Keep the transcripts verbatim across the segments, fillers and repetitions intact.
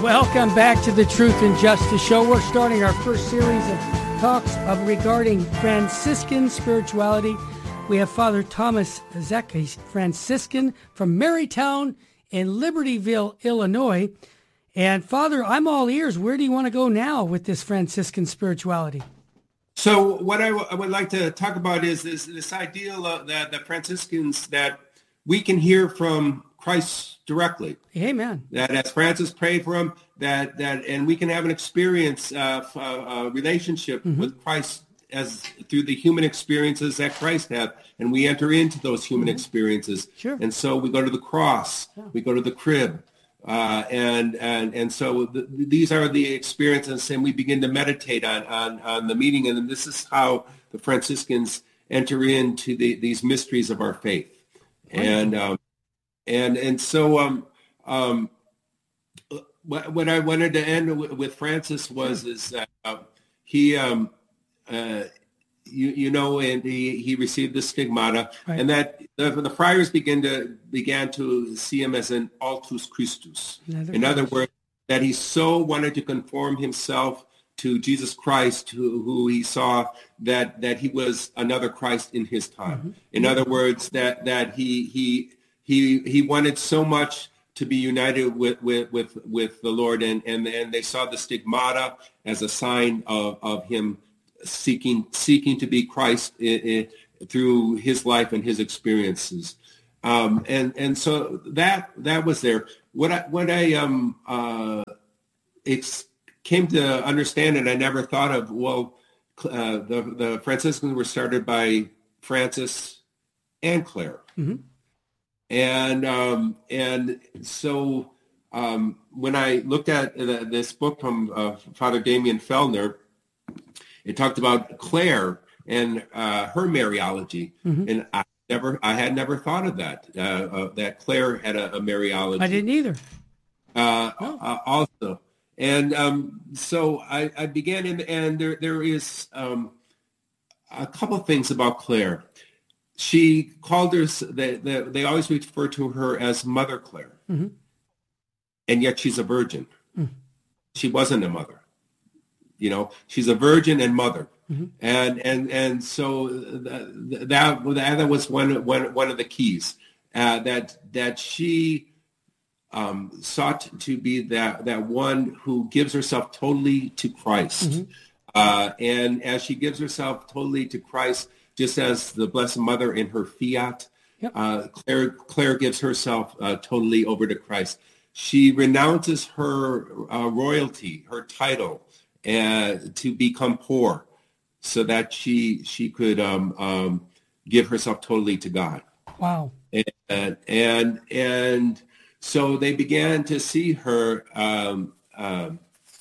Welcome back to the Truth and Justice Show. We're starting our first series of talks of regarding Franciscan spirituality. We have Father Thomas Zeck, he's Franciscan from Marytown in Libertyville, Illinois. And Father, I'm all ears. Where do you want to go now with this Franciscan spirituality? So what I, w- I would like to talk about is this, this ideal uh, that the Franciscans, that we can hear from Christ directly. Amen. That as Francis prayed for him, that, that and we can have an experience, uh, a, a relationship mm-hmm. with Christ as through the human experiences that Christ had, and we enter into those human mm-hmm. experiences. Sure. And so we go to the cross, yeah. we go to the crib, uh, and and and so the, these are the experiences, and we begin to meditate on on, on the meaning, and this is how the Franciscans enter into the, these mysteries of our faith. Wonderful. And um, and and so um, um, what, what I wanted to end with, with Francis was sure. is that uh, he. Um, Uh, you you know, and he, he received the stigmata, right. and that the, the friars began to began to see him as an altus Christus. Another In other words, that he so wanted to conform himself to Jesus Christ, who, who he saw that that he was another Christ in his time. Mm-hmm. In other words, that that he he he he wanted so much to be united with with with, with the Lord, and, and and they saw the stigmata as a sign of of him. Seeking, seeking to be Christ in, in, through his life and his experiences, um, and and so that that was there. What I what I um uh, it came to understand, and I never thought of. Well, uh, the the Franciscans were started by Francis and Clare, mm-hmm. and um, and so um, when I looked at the, this book from uh, Father Damien Fellner. It talked about Clare and uh, her Mariology, mm-hmm. and I never, I had never thought of that. Uh, uh, that Clare had a, a Mariology. I didn't either. Uh, no. uh, also, and um, so I, I began, in, and there, there is um, a couple of things about Clare. She called her. They, they, they always refer to her as Mother Clare, mm-hmm. and yet she's a virgin. Mm. She wasn't a mother. You know, she's a virgin and mother, mm-hmm. and and and so that that, that was one one one of the keys uh, that that she um, sought to be that that one who gives herself totally to Christ, mm-hmm. uh, and as she gives herself totally to Christ, just as the Blessed Mother in her fiat, yep. uh, Clare Clare gives herself uh, totally over to Christ. She renounces her uh, royalty, her title. Uh, to become poor, so that she she could um, um, give herself totally to God. Wow! And and and so they began to see her um, um,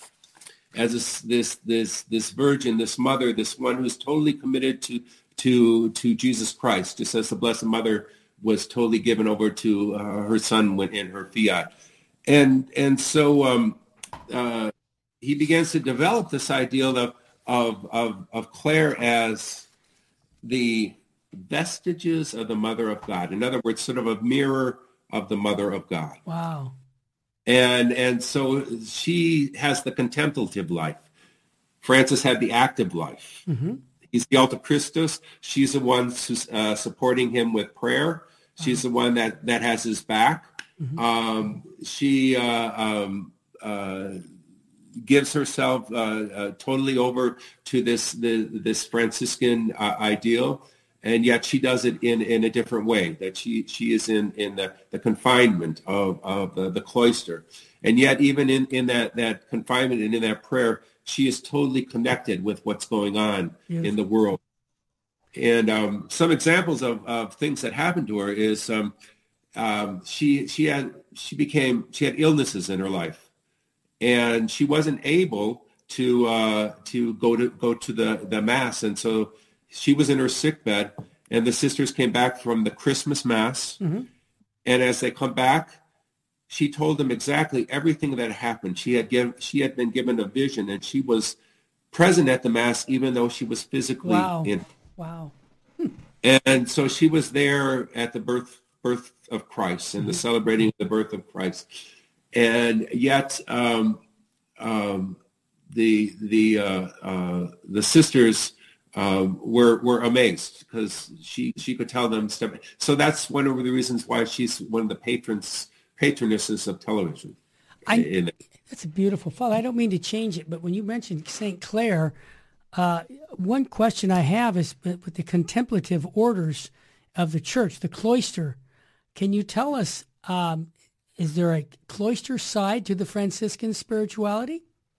as this, this this this virgin, this mother, this one who's totally committed to to to Jesus Christ, just as the Blessed Mother was totally given over to uh, her son when in her fiat, and and so. Um, uh, He begins to develop this ideal of, of of of Clare as the vestiges of the Mother of God. In other words, sort of a mirror of the Mother of God. Wow. And and so she has the contemplative life. Francis had the active life. Mm-hmm. He's the Alter Christus. She's the one who's uh, supporting him with prayer. She's wow. the one that, that has his back. Mm-hmm. Um, she uh, um, uh, gives herself uh, uh, totally over to this the, this Franciscan uh, ideal, and yet she does it in, in a different way. That she she is in, in the, the confinement of of the, the cloister, and yet even in, in that, that confinement and in that prayer, she is totally connected with what's going on yes. in the world. And um, some examples of, of things that happened to her is um, um, she she had she became she had illnesses in her life. And she wasn't able to uh, to go to go to the, the mass, and so she was in her sickbed. And the sisters came back from the Christmas mass, mm-hmm. and as they come back, she told them exactly everything that happened. She had given she had been given a vision, and she was present at the mass, even though she was physically wow. in. Wow! And so she was there at the birth birth of Christ and mm-hmm. the celebrating the birth of Christ. and yet um, um, the the uh, uh, the sisters um, were were amazed because she she could tell them step. So that's one of the reasons why she's one of the patrons patronesses of television. I, in, that's a beautiful Father. I don't mean to change it, but when you mentioned Saint Clare, uh, one question I have is with the contemplative orders of the church, the cloister. Can you tell us, um, is there a cloister side to the Franciscan spirituality?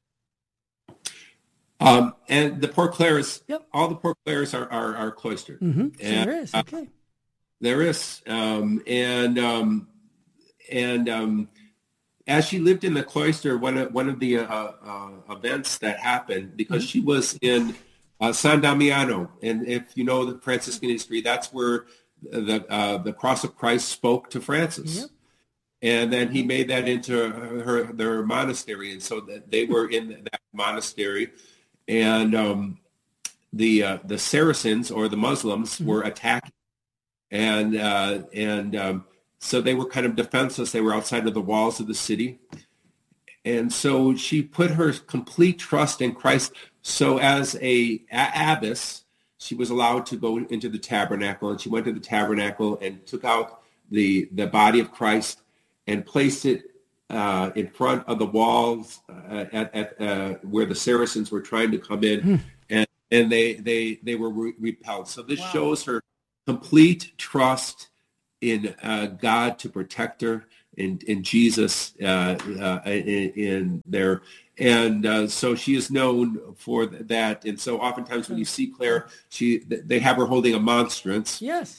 Um, and the Poor Clares, yep. all the Poor Clares are, are, are cloistered. Mm-hmm. So and, there is, okay. Uh, there is. Um, and um, and um, as she lived in the cloister, one of, one of the uh, uh, events that happened, because mm-hmm. she was in uh, San Damiano, and if you know the Franciscan history, that's where the uh, the Cross of Christ spoke to Francis. Yep. And then he made that into her, her their monastery, and so that they were in that monastery. And um, the uh, the Saracens or the Muslims mm-hmm. were attacking, and uh, and um, so they were kind of defenseless. They were outside of the walls of the city, and so she put her complete trust in Christ. So as a, a abbess, she was allowed to go into the tabernacle, and she went to the tabernacle and took out the the body of Christ and placed it Uh, in front of the walls uh, at, at uh, where the Saracens were trying to come in, hmm. and and they they they were re- repelled. So this wow. shows her complete trust in uh, God to protect her, in in Jesus, uh, uh, in, in there, and uh, so she is known for that. And so oftentimes when you see Clare, she they have her holding a monstrance. Yes.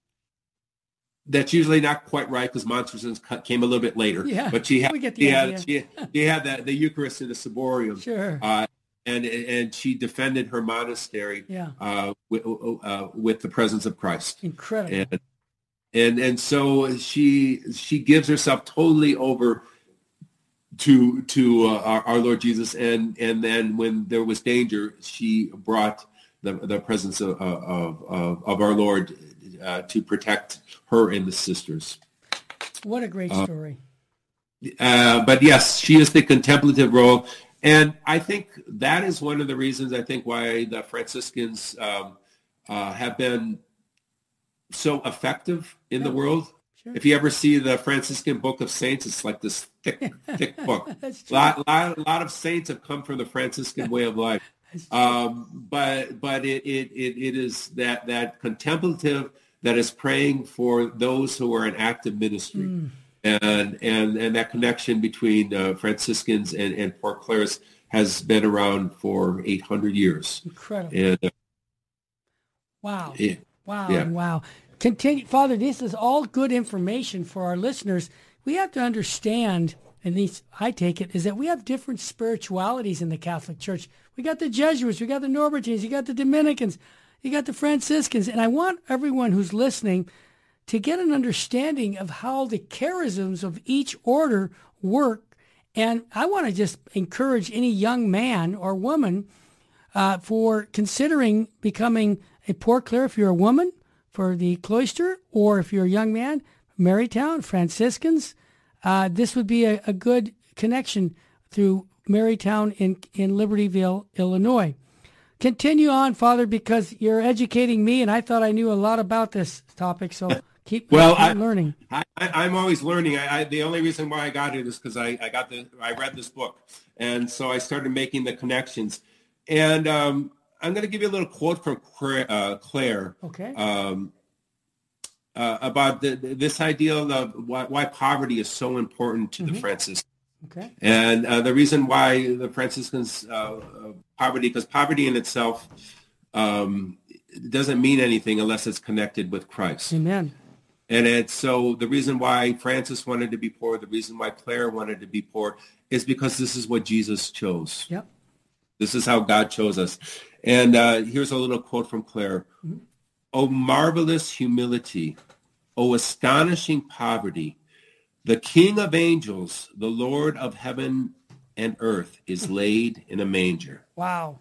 That's usually not quite right because monstrance came a little bit later. Yeah, but she had, we get the she, idea. had she, she had the, the Eucharist in the ciborium. Sure. Uh, and and she defended her monastery yeah. uh, with, uh, with the presence of Christ. Incredible. And, and and so she she gives herself totally over to to uh, our, our Lord Jesus. And and then when there was danger, she brought the the presence of of of, of our Lord uh, to protect her and the sisters. What a great story. Uh, uh, but yes, she is the contemplative role. And I think that is one of the reasons I think why the Franciscans um, uh, have been so effective in yeah. the world. Sure. If you ever see the Franciscan Book of Saints, it's like this thick, thick book. That's true. A lot, lot, lot of saints have come from the Franciscan way of life. Um, but but it, it, it, it is that, that contemplative that is praying for those who are in active ministry. Mm. And, and and that connection between uh, Franciscans and, and Poor Clares has been around for eight hundred years. Incredible. And, uh, wow. Yeah. Wow. Yeah. Wow. Continue, Father, this is all good information for our listeners. We have to understand, and these, I take it, is that we have different spiritualities in the Catholic Church. We got the Jesuits, we got the Norbertines, you got the Dominicans, you got the Franciscans, and I want everyone who's listening to get an understanding of how the charisms of each order work. And I want to just encourage any young man or woman uh, for considering becoming a Poor Clare if you're a woman for the cloister, or if you're a young man, Marytown, Franciscans. Uh, this would be a, a good connection through Marytown in, in Libertyville, Illinois. Continue on, Father, because you're educating me, and I thought I knew a lot about this topic, so keep, well, keep I, learning. I, I, I'm always learning. I, I, the only reason why I got it is because I, I got the I read this book, and so I started making the connections. And um, I'm going to give you a little quote from uh, Clare. Okay. Um, uh, about the, this idea of why, why poverty is so important to mm-hmm. the Franciscans. Okay. And uh, the reason why the Franciscans, uh, uh, poverty, because poverty in itself um, doesn't mean anything unless it's connected with Christ. Amen. And it's so the reason why Francis wanted to be poor, the reason why Clare wanted to be poor is because this is what Jesus chose. Yep. This is how God chose us. And uh, here's a little quote from Clare. Mm-hmm. "O marvelous humility, O astonishing poverty, the King of angels, the Lord of heaven and earth, is laid in a manger." Wow.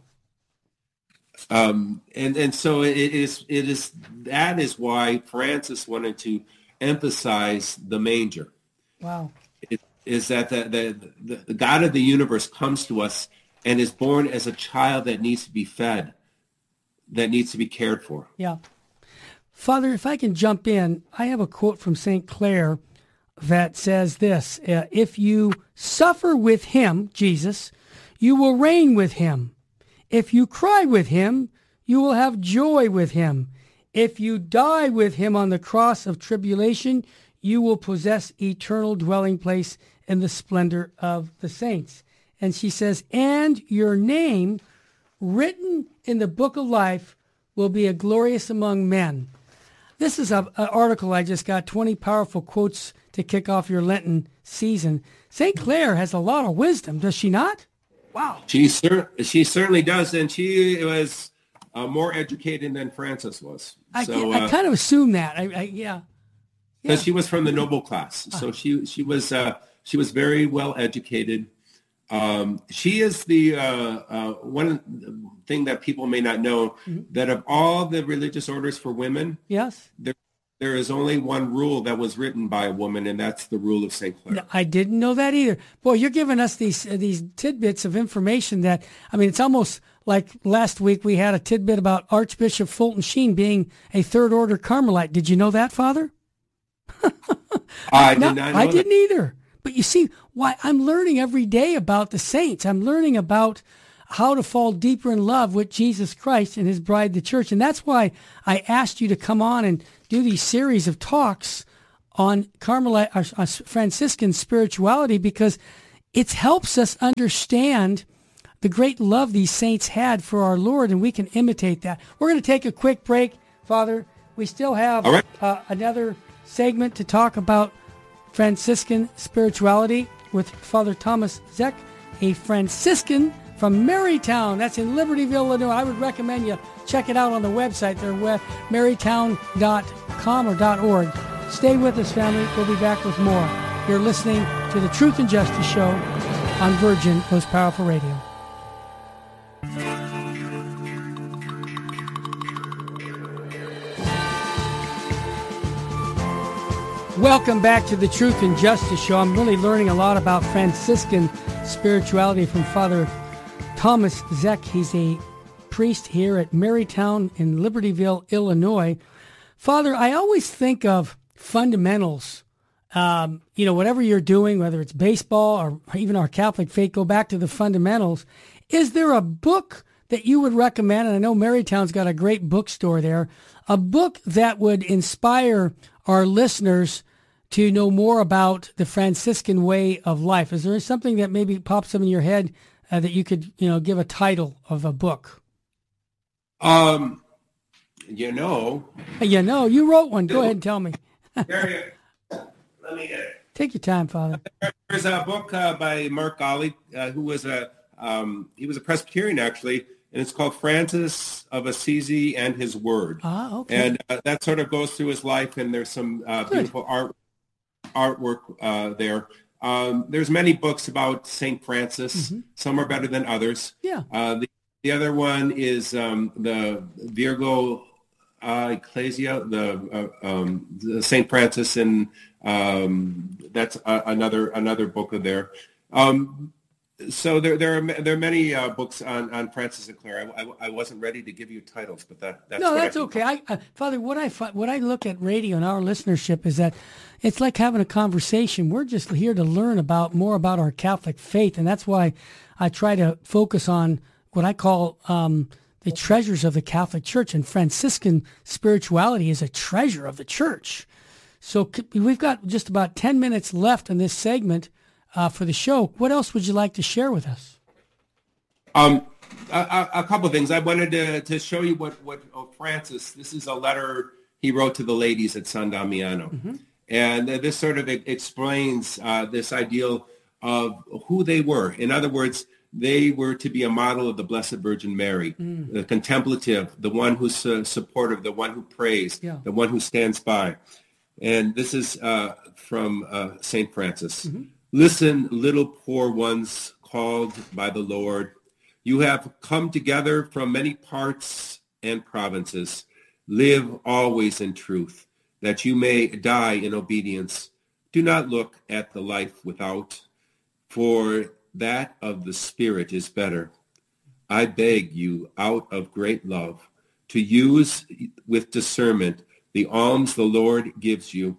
Um, and, and so it is, it is, that is why Francis wanted to emphasize the manger. Wow. It, is that the, the, the, the God of the universe comes to us and is born as a child that needs to be fed, that needs to be cared for. Yeah. Father, if I can jump in, I have a quote from Saint Clare that says this, uh, if you suffer with him, Jesus, you will reign with him. If you cry with him, you will have joy with him. If you die with him on the cross of tribulation, you will possess eternal dwelling place in the splendor of the saints. And she says, and your name written in the book of life will be a glorious among men. This is an article I just got, twenty powerful quotes to kick off your Lenten season. Saint Clare has a lot of wisdom, does she not? Wow. She, cer- she certainly does, and she was uh, more educated than Francis was. I, so, I uh, kind of assume that. I, I, yeah. Because yeah. she was from the noble class. So she, she, was, uh, she was very well educated. Um, she is the uh, uh, one thing that people may not know, mm-hmm. that of all the religious orders for women, yes, there, there is only one rule that was written by a woman, and that's the rule of Saint Clare. No, I didn't know that either. Boy, you're giving us these uh, these tidbits of information that, I mean, it's almost like last week we had a tidbit about Archbishop Fulton Sheen being a third order Carmelite. Did you know that, Father? I did no, not know I that. didn't either. But you see, why I'm learning every day about the saints. I'm learning about how to fall deeper in love with Jesus Christ and his bride, the church. And that's why I asked you to come on and do these series of talks on Carmelite, uh, uh, Franciscan spirituality, because it helps us understand the great love these saints had for our Lord, and we can imitate that. We're going to take a quick break, Father. We still have All right. uh, another segment to talk about Franciscan spirituality with Father Thomas Zeck, a Franciscan from Marytown. That's in Libertyville, Illinois. I would recommend you check it out on the website. They're web, marytown dot com or .org. Stay with us, family. We'll be back with more. You're listening to the Truth and Justice Show on Virgin Most Powerful Radio. Welcome back to the Truth and Justice Show. I'm really learning a lot about Franciscan spirituality from Father Thomas Zeck. He's a priest here at Marytown in Libertyville, Illinois. Father, I always think of fundamentals. Um, you know, whatever you're doing, whether it's baseball or even our Catholic faith, go back to the fundamentals. Is there a book that you would recommend? And I know Marytown's got a great bookstore there. A book that would inspire our listeners to know more about the Franciscan way of life. Is there something that maybe pops up in your head uh, that you could, you know, give a title of a book? Um, you know. You know, you wrote one. Go ahead and tell me. There you Let me get it. Take your time, Father. There's a book uh, by Mark Golly, uh, who was a um, he was a Presbyterian actually, and it's called Francis of Assisi and His Word. Ah, okay. And uh, that sort of goes through his life, and there's some uh, beautiful art artwork uh, there. Um, there's many books about Saint Francis. Mm-hmm. Some are better than others. Yeah. Uh, the, the other one is um, the Virgo uh, Ecclesia, the, uh, um, the Saint Francis, and um, that's uh, another another book of there. Um, So there, there are there are many uh, books on, on Francis and Clare. I, I, I wasn't ready to give you titles, but that that's no, what that's I okay. I, uh, Father, what I what I look at radio and our listenership is that it's like having a conversation. We're just here to learn about more about our Catholic faith, and that's why I try to focus on what I call um, the treasures of the Catholic Church. And Franciscan spirituality is a treasure of the Church. So we've got just about ten minutes left in this segment. Uh, for the show. What else would you like to share with us? Um, a, a couple of things. I wanted to, to show you what, what oh, Francis, this is a letter he wrote to the ladies at San Damiano. Mm-hmm. And uh, this sort of explains uh, this ideal of who they were. In other words, they were to be a model of the Blessed Virgin Mary, mm. the contemplative, the one who's uh, supportive, the one who prays, yeah. the one who stands by. And this is uh, from uh, Saint Francis. Mm-hmm. Listen, little poor ones called by the Lord. You have come together from many parts and provinces. Live always in truth, that you may die in obedience. Do not look at the life without, for that of the spirit is better. I beg you, out of great love, to use with discernment the alms the Lord gives you.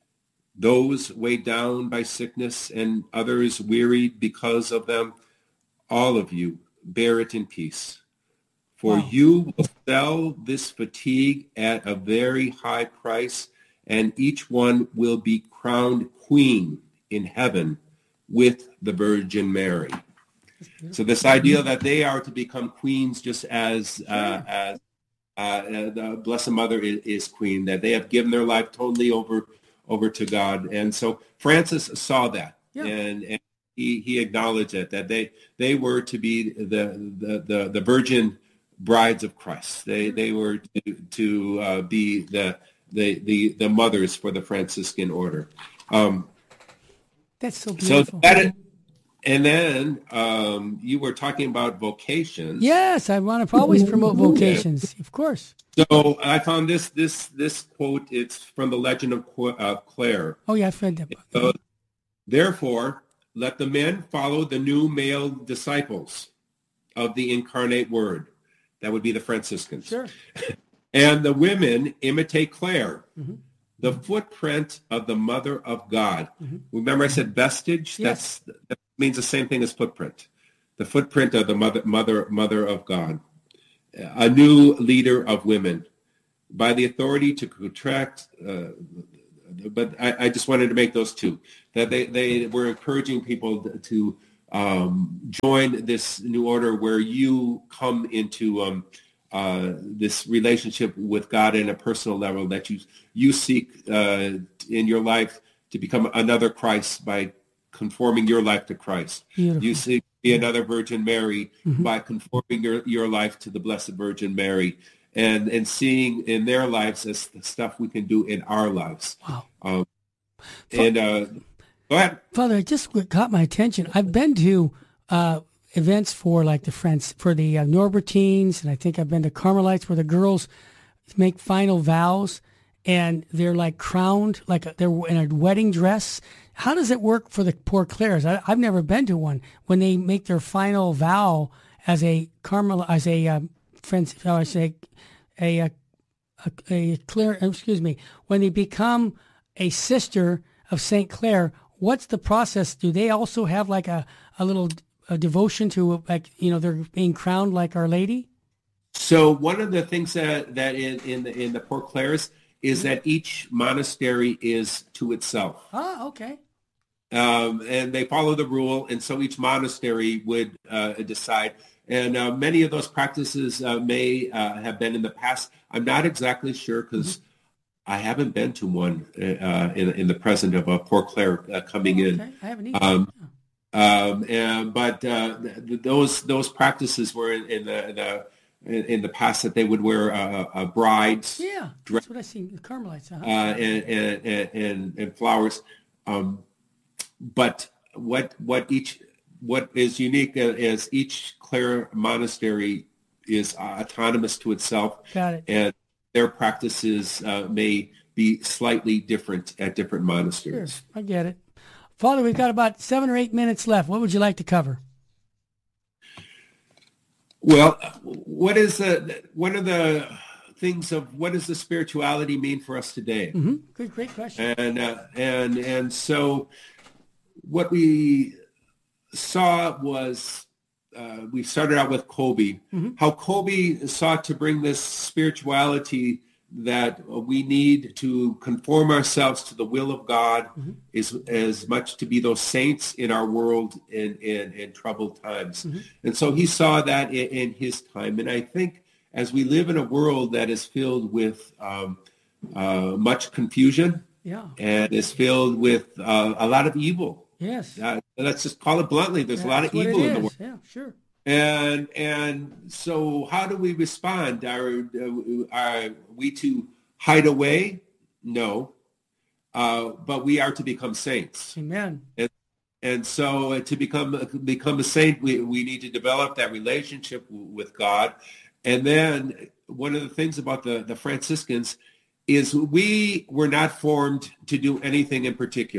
Those weighed down by sickness and others wearied because of them, all of you bear it in peace. For Wow. you will sell this fatigue at a very high price, and each one will be crowned queen in heaven with the Virgin Mary. So this idea that they are to become queens just as uh, as uh, the Blessed Mother is, is queen, that they have given their life totally over over to God. And so Francis saw that, Yeah. and, and he, he acknowledged it, that they they were to be the the, the, the virgin brides of Christ. They they were to, to uh, be the, the the the mothers for the Franciscan order. Um, That's so so beautiful. that is, and then um, you were talking about vocations. Yes, I want to always promote vocations, of course. So I found this this this quote. It's from the Legend of Qu- uh, Clare. Oh, yeah, I've read that book. So, therefore, let the men follow the new male disciples of the incarnate Word. That would be the Franciscans. Sure. And the women imitate Clare, Mm-hmm. the footprint of the Mother of God. Mm-hmm. Remember I said vestige? Yes. That's, that means the same thing as footprint. The footprint of the Mother, Mother, Mother of God. A new leader of women. By the authority to contract, uh, but I, I just wanted to make those two. That they, they were encouraging people to um, join this new order where you come into um, uh, this relationship with God in a personal level, that you you seek uh, in your life to become another Christ by conforming your life to Christ. Beautiful. You seek to be another Virgin Mary Mm-hmm. by conforming your, your life to the Blessed Virgin Mary, and, and seeing in their lives as the stuff we can do in our lives. Wow. Um, and uh, go ahead. Father, it just what caught my attention. I've been to uh, events for like the friends for the uh, Norbertines, and I think I've been to Carmelites where the girls make final vows and they're like crowned, like a, they're in a wedding dress. How does it work for the Poor Clares? I, I've never been to one when they make their final vow as a Carmel, as a um, friends, how I say, a a, a, a Clare. Excuse me, when they become a sister of Saint Clare. What's the process? Do they also have like a, a little a devotion to, like, you know, they're being crowned like Our Lady? So one of the things that, that in, in the in the Poor Clares is that each monastery is to itself. Ah, okay. Um, and they follow the rule, and so each monastery would uh, decide. And uh, many of those practices uh, may uh, have been in the past. I'm not exactly sure because mm-hmm. I haven't been to one uh, in, in the present of a Poor Clare uh, coming oh, in. Okay. I haven't either. Um, um, and, but uh, th- those those practices were in, in the, the in, in the past, that they would wear uh, uh, brides. Yeah, dress, that's what I see. The Carmelites. Uh-huh. uh, and, and, and, and flowers. Um, but what what each what is unique is each Clare monastery is uh, autonomous to itself. Got it. And their practices uh, may be slightly different at different monasteries. Sure, I get it. Father, we've got about seven or eight minutes left. What would you like to cover? Well, what is the one of the things of what does the spirituality mean for us today? Mm-hmm. Good, great question. And uh, and and so what we saw was uh, we started out with Kolbe, mm-hmm. how Kolbe sought to bring this spirituality that we need to conform ourselves to the will of God, mm-hmm. is as much to be those saints in our world in, in, in troubled times. Mm-hmm. And so he saw that in, in his time. And I think as we live in a world that is filled with um, uh, much confusion, yeah. and is filled with uh, a lot of evil. Yes. Uh, let's just call it bluntly. There's That's a lot of what evil it in the is. world. Yeah, sure. And and so how do we respond? Are, are we to hide away? No. Uh, but we are to become saints. Amen. And, and so uh, to become become a saint, we, we need to develop that relationship with God. And then one of the things about the, the Franciscans is we were not formed to do anything in particular.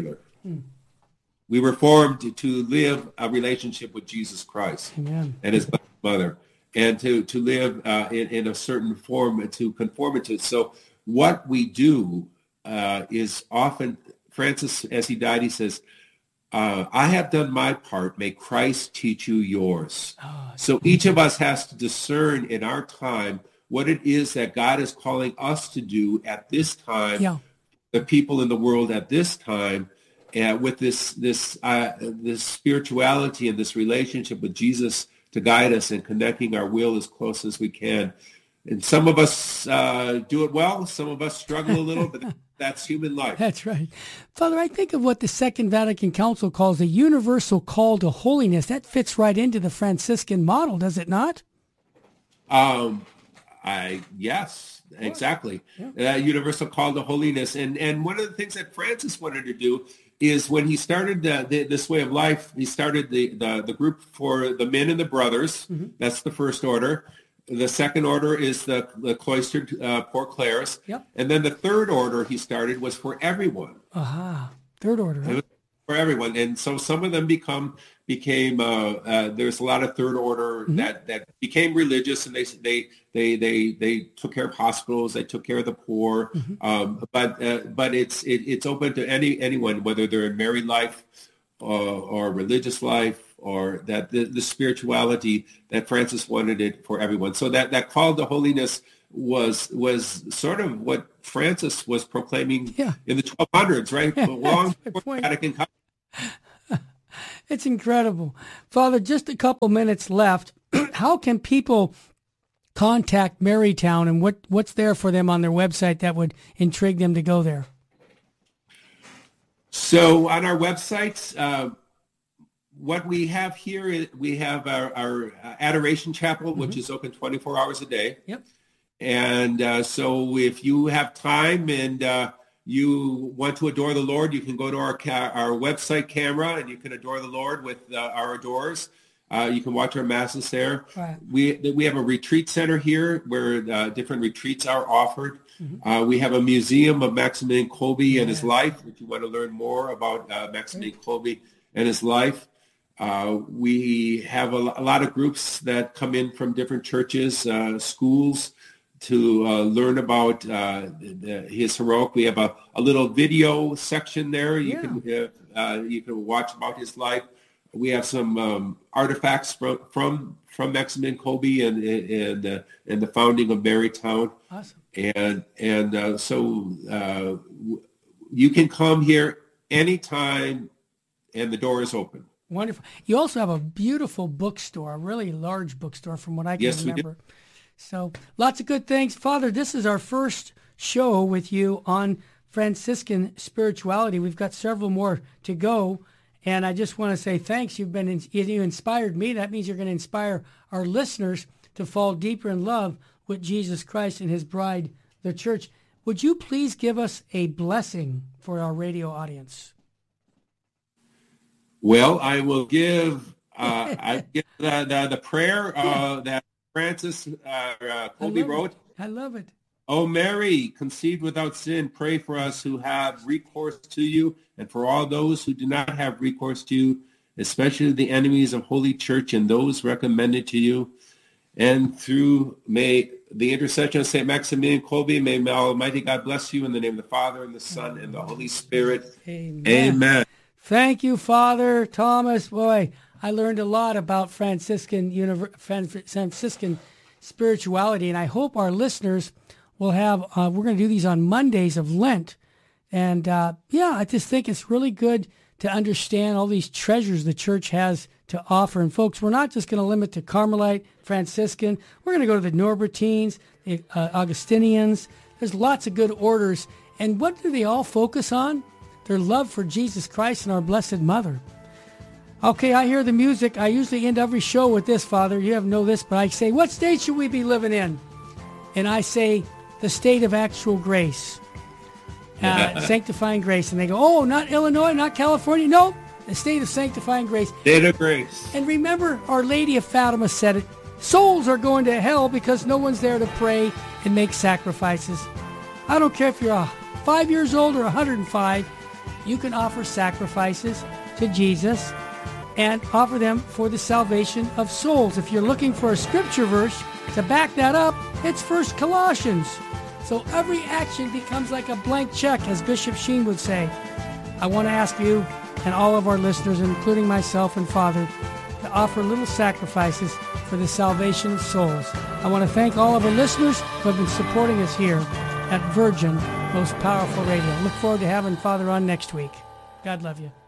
Hmm. We were formed to, to live a relationship with Jesus Christ Amen. and his mother, and to, to live uh, in, in a certain form, to conform it to. So what we do uh, is often, Francis, as he died, he says, uh, I have done my part. May Christ teach you yours. Oh, so each of us has to discern in our time what it is that God is calling us to do at this time, yeah. the people in the world at this time, uh, with this this uh, this spirituality and this relationship with Jesus to guide us and connecting our will as close as we can. And some of us uh, do it well. Some of us struggle a little, but that's human life. That's right. Father, I think of what the Second Vatican Council calls a universal call to holiness. That fits right into the Franciscan model, does it not? Um, I yes, exactly. Yeah. Uh, universal call to holiness. And, and one of the things that Francis wanted to do is when he started the, the, this way of life, he started the, the, the group for the men and the brothers. Mm-hmm. That's the first order. The second order is the, the cloistered uh, poor Clares. Yep. And then the third order he started was for everyone. Aha, third order. Huh? For everyone. And so some of them become became uh, uh, there's a lot of third order mm-hmm. that, that became religious, and they they they they they took care of hospitals, they took care of the poor. Mm-hmm. Um, but uh, but it's it, it's open to any anyone, whether they're in married life uh, or religious life, or that the, the spirituality that Francis wanted it for everyone. So that, that call to holiness was was sort of what Francis was proclaiming yeah. in the twelve hundreds, right? Yeah, long before Vatican Council. It's incredible. Father, just a couple minutes left. How can people contact Marytown, and what, what's there for them on their website that would intrigue them to go there? So on our websites, uh, what we have here, we have our, our Adoration Chapel, mm-hmm. which is open twenty-four hours a day. Yep. And uh, so if you have time and uh, you want to adore the Lord, you can go to our ca- our website camera, and you can adore the Lord with uh, our adorers. Uh, you can watch our masses there. Right. We we have a retreat center here where uh, different retreats are offered. Mm-hmm. Uh, we have a museum of Maximilian Kolbe yeah. and his life, if you want to learn more about uh, Maximilian Kolbe and his life. Uh, we have a, a lot of groups that come in from different churches, uh, schools, to uh, learn about uh, the, his heroic. We have a, a little video section there. You yeah. can uh, uh, you can watch about his life. We have some um, artifacts from from from Maximilian Kolbe and and uh, and the founding of Marytown. Awesome. And and uh, so uh, you can come here anytime, and the door is open. Wonderful. You also have a beautiful bookstore, a really large bookstore, from what I can yes, remember. We do. So lots of good things. Father, this is our first show with you on Franciscan spirituality. We've got several more to go. And I just want to say thanks. You've been, you inspired me. That means you're going to inspire our listeners to fall deeper in love with Jesus Christ and his bride, the church. Would you please give us a blessing for our radio audience? Well, I will give, uh, I give the, the, the prayer uh, that Francis uh, uh, Kolbe wrote. It. I love it. O Mary, conceived without sin, pray for us who have recourse to you, and for all those who do not have recourse to you, especially the enemies of Holy Church and those recommended to you. And through may the intercession of Saint Maximilian Kolbe, may Almighty God bless you in the name of the Father, and the Son, and the Holy Spirit. Amen. Amen. Thank you, Father Thomas. Boy, I learned a lot about Franciscan Franciscan spirituality, and I hope our listeners will have, uh, we're going to do these on Mondays of Lent. And uh, yeah, I just think it's really good to understand all these treasures the church has to offer. And folks, we're not just going to limit to Carmelite, Franciscan. We're going to go to the Norbertines, the uh, Augustinians. There's lots of good orders. And what do they all focus on? Their love for Jesus Christ and our Blessed Mother. Okay, I hear the music. I usually end every show with this, Father. You have know this, but I say, what state should we be living in? And I say, the state of actual grace. Uh, sanctifying grace. And they go, oh, not Illinois, not California. No, the state of sanctifying grace. State of grace. And remember, Our Lady of Fatima said it. Souls are going to hell because no one's there to pray and make sacrifices. I don't care if you're uh, five years old or one hundred five. you can offer sacrifices to Jesus and offer them for the salvation of souls. If you're looking for a scripture verse to back that up, it's First Colossians. So every action becomes like a blank check, as Bishop Sheen would say. I want to ask you and all of our listeners, including myself and Father, to offer little sacrifices for the salvation of souls. I want to thank all of our listeners who have been supporting us here at Virgin Most Powerful Radio. Look forward to having Father on next week. God love you.